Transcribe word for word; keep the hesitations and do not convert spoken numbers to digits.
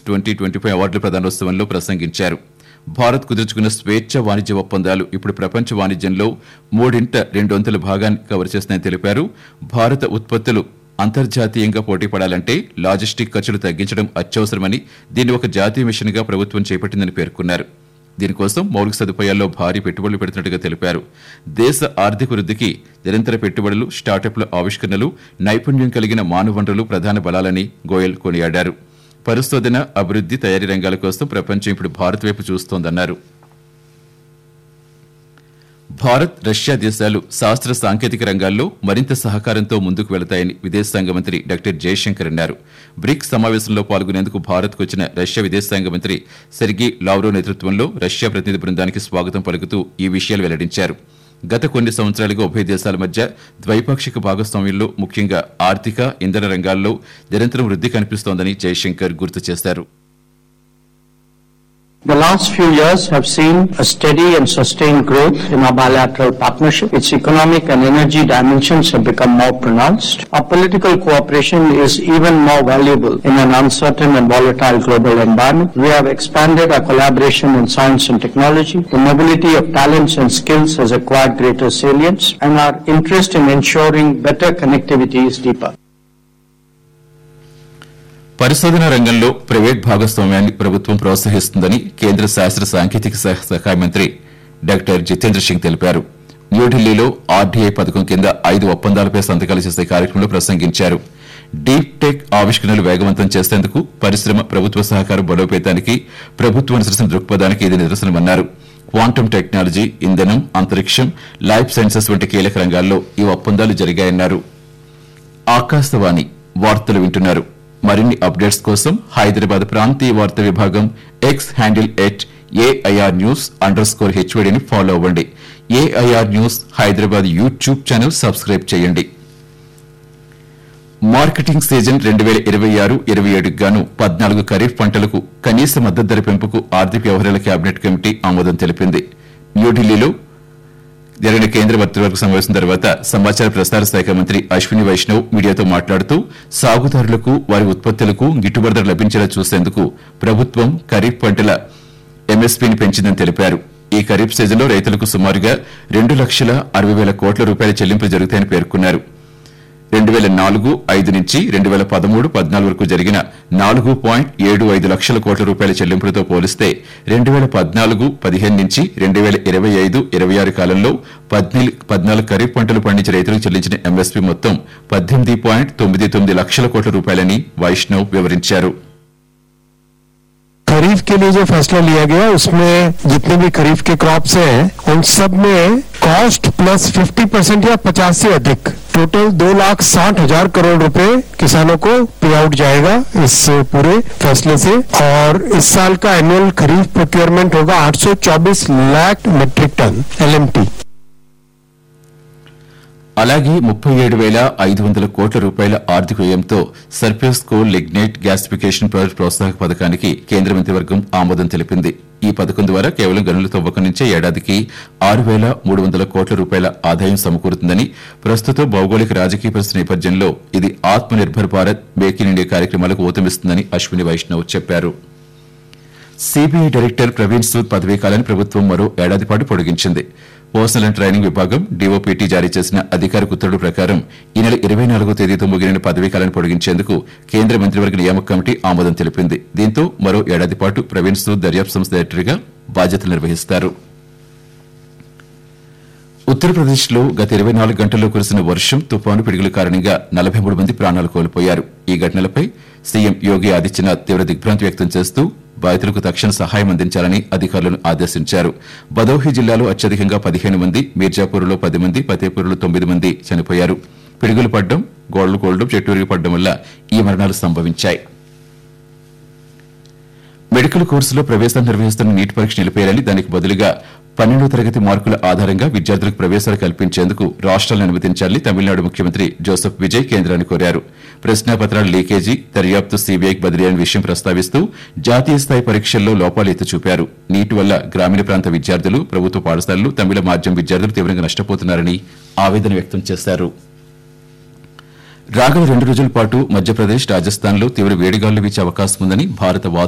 Twenty twenty five అవార్డుల ప్రదానోత్సవంలో ప్రసంగించారు. భారత్ కుదుర్చుకున్న స్వేచ్ఛ వాణిజ్య ఒప్పందాలు ఇప్పుడు ప్రపంచ వాణిజ్యంలో మూడింట రెండు వంతుల భాగాన్ని కవర్ చేస్తున్నాయని తెలిపారు. భారత ఉత్పత్తులు అంతర్జాతీయంగా పోటీపడాలంటే లాజిస్టిక్ ఖర్చులు తగ్గించడం అత్యవసరమని, దీన్ని ఒక జాతీయ మిషన్గా ప్రభుత్వం చేపట్టిందని పేర్కొన్నారు. దీనికోసం మౌలిక సదుపాయాల్లో భారీ పెట్టుబడులు పెడుతున్నట్టుగా తెలిపారు. దేశ ఆర్థిక వృద్ధికి నిరంతర పెట్టుబడులు, స్టార్టప్ల ఆవిష్కరణలు, నైపుణ్యం కలిగిన మానవ వనరులు ప్రధాన బలాలని గోయల్ కొనియాడారు. పరిశోధన, అభివృద్ధి, తయారీ రంగాల కోసం ప్రపంచం ఇప్పుడు భారత్ వైపు చూస్తోందన్నారు. భారత్, రష్యా దేశాలు శాస్త్ర సాంకేతిక రంగాల్లో మరింత సహకారంతో ముందుకు వెళతాయని విదేశాంగ మంత్రి డాక్టర్ జయశంకర్ అన్నారు. బ్రిక్స్ సమావేశంలో పాల్గొనేందుకు భారత్కు వచ్చిన రష్యా విదేశాంగ మంత్రి సెర్గీ లావ్రోవ్ నేతృత్వంలో రష్యా ప్రతినిధి బృందానికి స్వాగతం పలుకుతూ ఈ విషయాలు వెల్లడించారు. గత కొన్ని సంవత్సరాలుగా ఉభయ దేశాల మధ్య ద్వైపాక్షిక భాగస్వామ్యంలో ముఖ్యంగా ఆర్థిక, ఇంధన రంగాల్లో నిరంతరం వృద్ధి కనిపిస్తోందని జయశంకర్ గుర్తు చేశారు. The last few years have seen a steady and sustained growth in our bilateral partnership. Its economic and energy dimensions have become more pronounced. Our political cooperation is even more valuable in an uncertain and volatile global environment. We have expanded our collaboration in science and technology. The mobility of talents and skills has acquired greater salience, and our interest in ensuring better connectivity is deeper. పరిశోధన రంగంలో private భాగస్వామ్యాన్ని ప్రభుత్వం ప్రోత్సహిస్తుందని కేంద్ర శాస్త్ర సాంకేతిక సహాయ మంత్రి doctor Jitendra Singh తెలిపారు. న్యూఢిల్లీలో ఆర్డీఐ పథకం కింద ఐదు ఒప్పందాలపై సంతకాలు చేసే కార్యక్రమంలో ప్రసంగించారు. డీప్ టెక్ ఆవిష్కరణలు వేగవంతం చేసేందుకు పరిశ్రమ, ప్రభుత్వ సహకారం బలోపేతానికి ప్రభుత్వం అనుసరిస్తున్న దృక్పథానికి ఇది నిదర్శనమన్నారు. క్వాంటమ్ టెక్నాలజీ, ఇంధనం, అంతరిక్షం, లైఫ్ సైన్సెస్ వంటి కీలక రంగాల్లో ఈ ఒప్పందాలు జరిగాయన్నారు. ఆకాశవాణి వార్తలు వింటున్నారు. మరిన్ని అప్డేట్స్ కోసం హైదరాబాద్ ప్రాంతీయ వార్తా విభాగం X handle at AIR news under score హెచ్వైడీని follow అవ్వండి. AIR news Hyderabad YouTube channel subscribe చేయండి. మార్కెటింగ్ సీజన్ రెండు వేల ఇరవై ఆరు ఇరవై ఏడుకు గాను పద్నాలుగు ఖరీఫ్ పంటలకు కనీస మద్దతు ధర పెంపుకు ఆర్థిక వ్యవహారాల కేబినెట్ కమిటీ ఆమోదం తెలిపింది. న్యూఢిల్లీలో జరిగిన కేంద్ర మంత్రివర్గ సమావేశం తర్వాత సమాచార ప్రసార శాఖ మంత్రి అశ్విని వైష్ణవ్ మీడియాతో మాట్లాడుతూ సాగుదారులకు వారి ఉత్పత్తులకు గిట్టుబాటు ధర లభించేలా చూసేందుకు ప్రభుత్వం ఖరీఫ్ పంటల ఎంఎస్పీని పెంచిందని తెలిపారు. ఈ ఖరీఫ్ సీజన్లో రైతులకు సుమారుగా రెండు లక్షల అరవై వేల కోట్ల రూపాయల చెల్లింపులు జరుగుతాయని పేర్కొన్నారు. రెండు వేల నాలుగు ఐదు నుంచి రెండు వేల పదమూడు పద్నాలుగు వరకు జరిగిన నాలుగు పాయింట్ ఏడు ఐదు లక్షల కోట్ల రూపాయల చెల్లింపులతో పోలిస్తే రెండు వేల పద్నాలుగు పదిహేను నుంచి రెండు వేల ఇరవై ఐదు ఇరవై ఆరు కాలంలో పద్నాలుగు ఖరీఫ్ పంటలు పండించే రైతులకు చెల్లించిన ఎంఎస్పీ మొత్తం పద్దెనిమిది పాయింట్ తొమ్మిది తొమ్మిది లక్షల కోట్ల రూపాయలని వైష్ణవ్ వివరించారు. खरीफ के लिए जो फैसला लिया गया उसमें जितने भी खरीफ के क्रॉप्स हैं उन सब में कॉस्ट प्लस पचास परसेंट या पचास से अधिक टोटल दो लाख साठ हजार करोड़ रुपए किसानों को पे आउट जाएगा इस पूरे फैसले से। और इस साल का एनुअल खरीफ प्रोक्योरमेंट होगा आठ सौ चौबीस लाख मीट्रिक टन एलएमटी। అలాగే ముప్పై ఏడు వేల ఐదు వందల కోట్ల రూపాయల ఆర్థిక వ్యయంతో surface coal lignite gasification project ప్రోత్సాహక పథకానికి కేంద్ర మంత్రివర్గం ఆమోదం తెలిపింది. ఈ పథకం ద్వారా కేవలం గనుల తవ్వకం నుంచే ఏడాదికి ఆరు వేల మూడు వందల కోట్ల రూపాయల ఆదాయం సమకూరుతుందని, ప్రస్తుత భౌగోళిక రాజకీయ పరిస్థితి నేపథ్యంలో ఇది ఆత్మ nirbhar Bharat, make in India కార్యక్రమాలకు ఊతమిస్తుందని అశ్విని వైష్ణవ్ చెప్పారు. సీబీఐ డైరెక్టర్ ప్రవీణ్ సూద్ పదవీకాలాన్ని ప్రభుత్వం మరో ఏడాది పాటు పొడిగించింది. పర్సనల్ అండ్ ట్రైనింగ్ విభాగం డీఓపీటీ జారీ చేసిన అధికారిక ఉత్తర్వుల ప్రకారం ఈ నెల ఇరవై నాలుగో తేదీతో ముగిన పదవీకాలాన్ని పొడిగించేందుకు కేంద్ర మంత్రివర్గ నియామక కమిటీ ఆమోదం తెలిపింది. దీంతో మరో ఏడాది పాటు ప్రవీణ్ సూద్ దర్యాప్తు సంస్థ డైరెక్టర్గా బాధ్యతలు నిర్వహిస్తారు. ఉత్తరప్రదేశ్లో గత ఇరవై నాలుగు గంటల్లో కురిసిన వర్షం, తుపాను, పిడుగుల కారణంగా నలభై మూడు మంది ప్రాణాలు కోల్పోయారు. ఈ ఘటనలపై సీఎం యోగి ఆదిత్యనాథ్ తీవ్ర దిగ్భ్రాంతి వ్యక్తం చేస్తూ బాధితులకు తక్షణ సహాయం అందించాలని అధికారులను ఆదేశించారు. భదోహి జిల్లాలో అత్యధికంగా పదిహేను మంది, మీర్జాపూర్లో పది మంది, ఫతేపూర్లో తొమ్మిది మంది చనిపోయారు. పిడుగులు పడ్డం, గోడలు కూలడం, చెట్టు విరిగి పడ్డం వల్ల ఈ మరణాలు సంభవించాయి. మెడికల్ కోర్సులో ప్రవేశాలు నిర్వహిస్తున్న నీట్ పరీక్ష నిలిపేయాలని, దానికి బదులుగా పన్నెండో తరగతి మార్కుల ఆధారంగా విద్యార్థులకు ప్రవేశాలు కల్పించేందుకు రాష్ట్రాలను అనుమతించాలని తమిళనాడు ముఖ్యమంత్రి జోసెఫ్ విజయ్ కేంద్రాన్ని కోరారు. ప్రశ్నాపత్రాల లీకేజీ, దర్యాప్తు సీబీఐకి బదిలీ అనే విషయం ప్రస్తావిస్తూ జాతీయ స్థాయి పరీక్షల్లో లోపాలు ఎత్తి చూపారు. నీటి వల్ల గ్రామీణ ప్రాంత విద్యార్థులు, ప్రభుత్వ పాఠశాలలు, తమిళ మాధ్యమ విద్యార్థులు తీవ్రంగా నష్టపోతున్నారని ఆవేదన వ్యక్తం చేశారు. రాగల రెండు రోజుల పాటు మధ్యప్రదేశ్, రాజస్థాన్లో తీవ్ర వేడిగాలులు వీచే అవకాశం ఉందని భారత